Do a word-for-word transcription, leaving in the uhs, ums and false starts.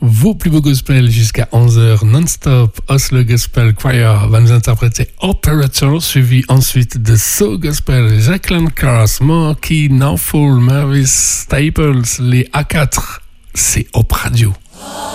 vos plus beaux gospels jusqu'à onze heures non-stop. Oslo Gospel Choir va nous interpréter Operator, suivi ensuite de So Gospel, Jacqueline Carr, Marky, Nowfall, Mavis Staples, les A quatre. C'est Op Radio.